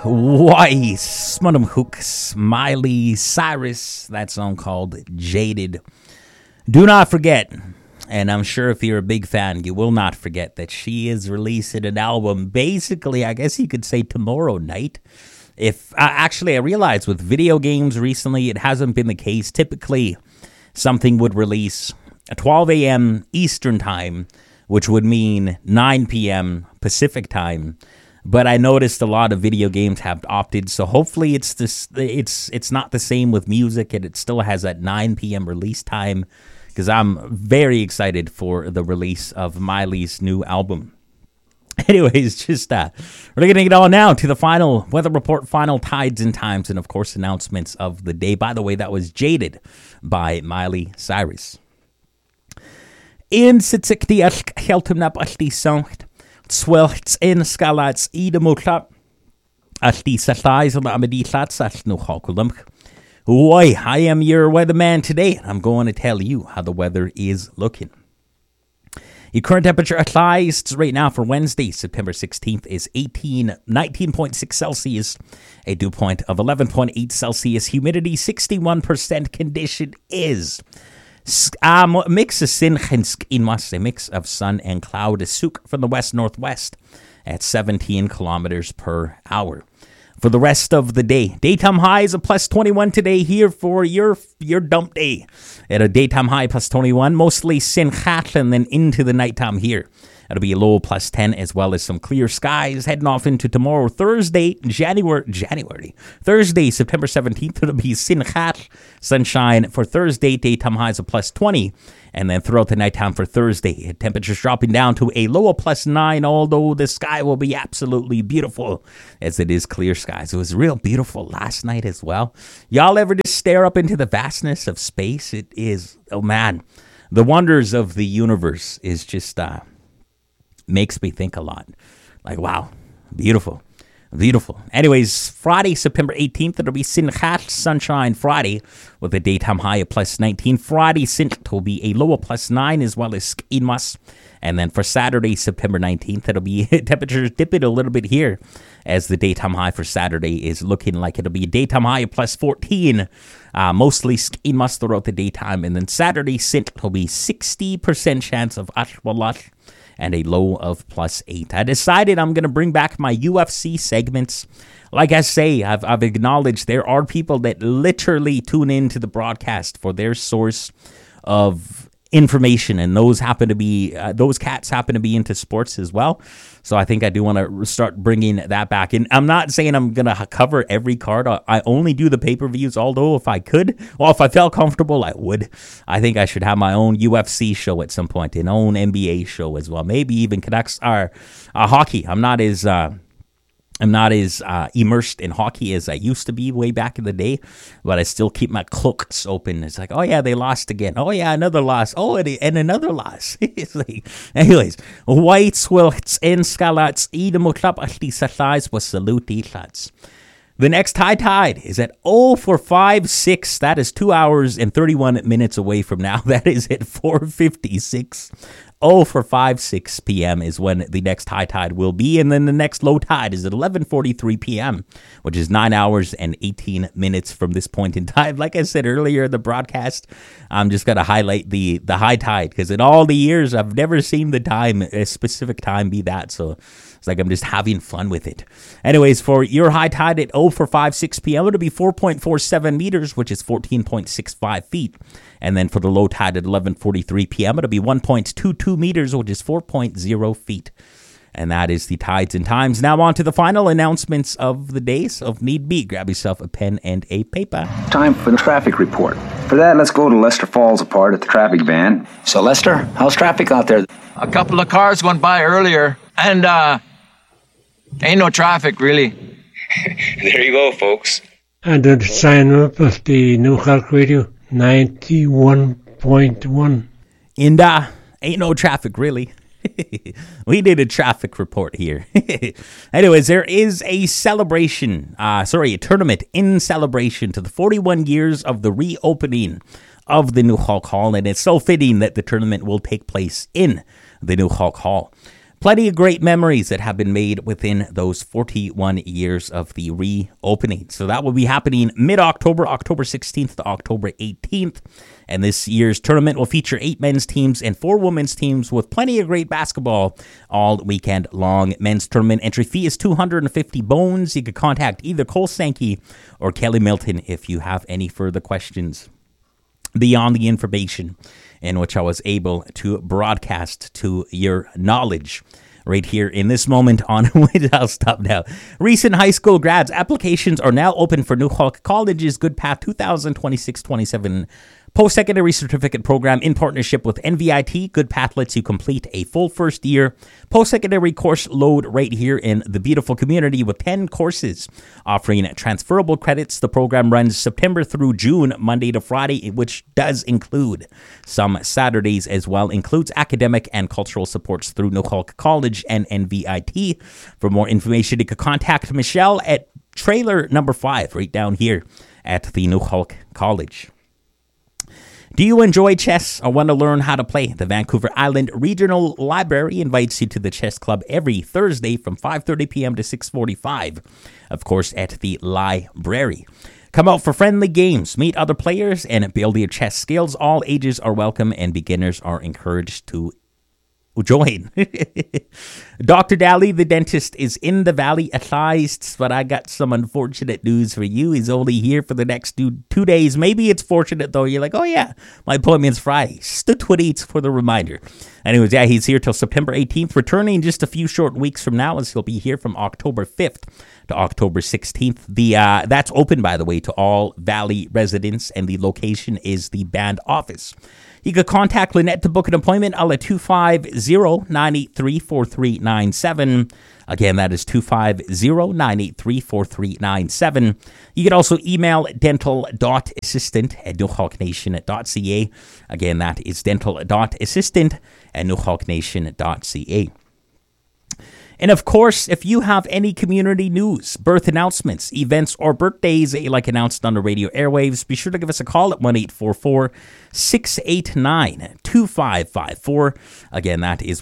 Why, Smudum Hooks, Miley Cyrus, that song called Jaded. Do not forget, and I'm sure if you're a big fan, you will not forget that she is releasing an album basically, I guess you could say tomorrow night. I realized with video games recently, it hasn't been the case. Typically, something would release at 12 a.m. Eastern Time, which would mean 9 p.m. Pacific Time. But I noticed a lot of video games have opted, so hopefully it's not the same with music, and it still has that 9 p.m. release time, because I'm very excited for the release of Miley's new album. Anyways, we're going to get on now to the final weather report, final tides and times, and of course announcements of the day. By the way, that was Jaded by Miley Cyrus. In Sitsikti Heltumnap Alti Songt. Swelts in Scalats Edemotap at the Satais on the Amedilats at no Hokulumk. Why, I am your weatherman today. I'm going to tell you how the weather is looking. Your current temperature applies right now for Wednesday, September 16th is 19.6 Celsius, a dew point of 11.8 Celsius, humidity 61%, condition is mix of sin a mix of sun and cloud is suk from the west-northwest at 17 kilometers per hour. For the rest of the day, daytime highs of plus 21 today here for your dump day. At a daytime high plus 21, mostly sin and then into the nighttime here. It'll be a low plus 10 as well as some clear skies heading off into tomorrow, Thursday, Thursday, September 17th. It'll be Sinchat, sunshine for Thursday, daytime highs of plus 20. And then throughout the nighttime for Thursday, temperatures dropping down to a low of plus 9, although the sky will be absolutely beautiful as it is clear skies. It was real beautiful last night as well. Y'all ever just stare up into the vastness of space? It is, oh man, the wonders of the universe is just, makes me think a lot. Like, wow, beautiful. Anyways, Friday, September 18th, it'll be Sinchat, sunshine Friday with a daytime high of plus 19. Friday, Sinchat will be a low of plus 9 as well as Skinmas. And then for Saturday, September 19th, it'll be temperatures dipping a little bit here as the daytime high for Saturday is looking like it'll be a daytime high of plus 14. Mostly Skinmas throughout the daytime. And then Saturday, Sinchat will be 60% chance of Ashwalat and a low of plus 8. I decided I'm going to bring back my UFC segments. Like I say, I've acknowledged there are people that literally tune into the broadcast for their source of information, and those cats happen to be into sports as well. So I think I do want to start bringing that back. And I'm not saying I'm going to cover every card. I only do the pay-per-views, although if I felt comfortable, I would. I think I should have my own UFC show at some point, an own NBA show as well. Maybe even Canucks or hockey. I'm not as immersed in hockey as I used to be way back in the day, but I still keep my cloaks open. It's like, oh yeah, they lost again. Oh yeah, another loss. Oh, and another loss. It's like, anyways, Whites will in Scalats Edemotlap Ahlisatais was salute lads. The next high tide is at 0456. That is 2 hours and 31 minutes away from now. That is at 4:56. 0456 p.m. is when the next high tide will be. And then the next low tide is at 11:43 p.m., which is 9 hours and 18 minutes from this point in time. Like I said earlier in the broadcast, I'm just going to highlight the high tide because in all the years, I've never seen a specific time be that. So it's like I'm just having fun with it. Anyways, for your high tide at 0456 p.m., it'll be 4.47 meters, which is 14.65 feet. And then for the low tide at 11:43 p.m., it'll be 1.22 meters, which is 4.0 feet. And that is the tides and times. Now on to the final announcements of the day. So if need be, grab yourself a pen and a paper. Time for the traffic report. For that, let's go to Lester Falls apart at the traffic van. So Lester, how's traffic out there? A couple of cars went by earlier, and ain't no traffic really. There you go, folks. And then sign up with the New York Radio 91.1. And ain't no traffic really. We did a traffic report here. Anyways, there is a tournament in celebration to the 41 years of the reopening of the New Hulk Hall, and it's so fitting that the tournament will take place in the New Hulk Hall. Plenty of great memories that have been made within those 41 years of the reopening. So that will be happening mid-October, October 16th to October 18th. And this year's tournament will feature 8 men's teams and 4 women's teams with plenty of great basketball all weekend long. Men's tournament entry fee is 250 bones. You could contact either Cole Sankey or Kelly Milton if you have any further questions beyond the information in which I was able to broadcast to your knowledge right here in this moment on I'll stop now. Recent high school grads applications are now open for New Hulk College's Good Path 2026-27 post-secondary certificate program in partnership with NVIT. Good Path lets you complete a full first year post-secondary course load right here in the beautiful community with 10 courses offering transferable credits. The program runs September through June, Monday to Friday, which does include some Saturdays as well. Includes academic and cultural supports through New Hulk College and NVIT. For more information, you can contact Michelle at trailer number 5 right down here at the New Hulk College. Do you enjoy chess or want to learn how to play? The Vancouver Island Regional Library invites you to the chess club every Thursday from 5:30 p.m. to 6:45, of course, at the library. Come out for friendly games, meet other players, and build your chess skills. All ages are welcome, and beginners are encouraged to join. Dr. Daly, the dentist, is in the valley at least, but I got some unfortunate news for you. He's only here for the next 2 days. Maybe it's fortunate, though. You're like, oh, yeah, my appointment's Friday. Stu tweets for the reminder. Anyways, yeah, he's here till September 18th, returning just a few short weeks from now, as he'll be here from October 5th to October 16th. That's open, by the way, to all Valley residents, and the location is the band office. You could contact Lynette to book an appointment at 250-983-4397. Again, that is 250-983-4397. You can also email dental.assistant@newhawknation.ca. Again, that is dental.assistant@newhawknation.ca. And of course, if you have any community news, birth announcements, events, or birthdays that you like announced on the radio airwaves, be sure to give us a call at 1-844-689-2554. Again, that is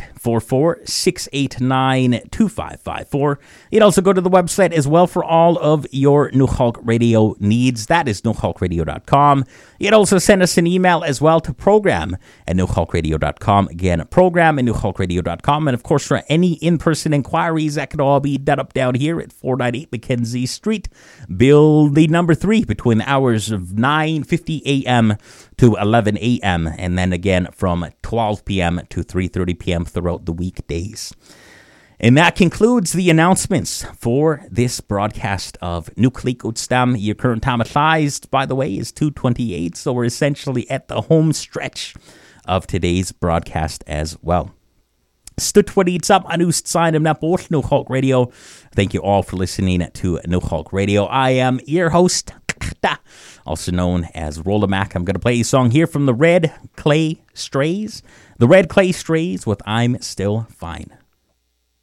1-844-689-2554. You'd also go to the website as well for all of your New Hulk Radio needs. That is newhawkradio.com. You'd also send us an email as well to program@newhawkradio.com. Again, program@newhawkradio.com. And of course, for any in-person inquiries, that could all be done up down here at 498 Mackenzie Street, building number 3, between the hours of 9:50 a.m. to 11 a.m. and then again from 12 p.m. to 3:30 p.m. throughout the weekdays. And that concludes the announcements for this broadcast of Nukleik Utstam. Your current time advised, by the way, is 2:28, so we're essentially at the home stretch of today's broadcast as well. Stutwadits up on Ustside of New Hulk Radio. Thank you all for listening to New Hulk Radio. I am your host, also known as Rolla Mac. I'm going to play a song here from the Red Clay Strays. The Red Clay Strays with I'm Still Fine.